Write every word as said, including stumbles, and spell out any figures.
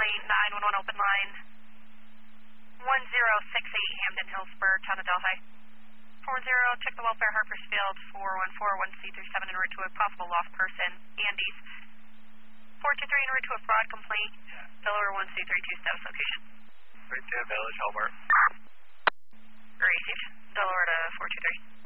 nine one one open line. one zero six eight Hamden Hillsburg, town of Delhi. four one zero, check the welfare, Harpersfield, four one four, one C three seven en route to a possible lost person, Andes. four two three en route to a fraud complaint, Delaware one C three two, status location. Right there, Village, Hobart. Received, Delaware to four two three.